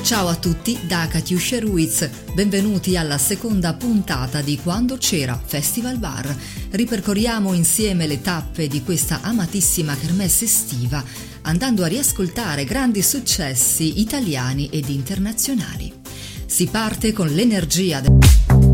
Ciao a tutti da Katiuscia Ruiz, benvenuti alla seconda puntata di Quando c'era Festival Bar. Ripercorriamo insieme le tappe di questa amatissima kermesse estiva, andando a riascoltare grandi successi italiani ed internazionali. Si parte con l'energia